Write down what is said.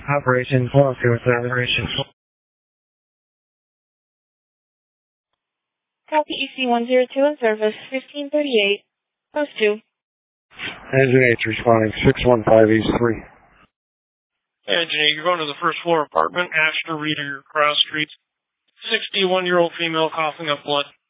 Operation 402 Operation 4. Copy EC-102 in service, 1538, post 2. Engine 8 responding, 615 East 3. Engine 8, you're going to the first floor apartment, Ashton Reader, Cross Street. 61-year-old female coughing up blood.